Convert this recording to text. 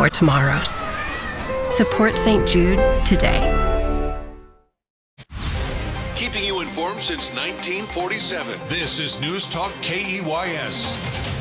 more tomorrows. Support St. Jude today. Keeping you informed since 1947. This is News Talk KEYS.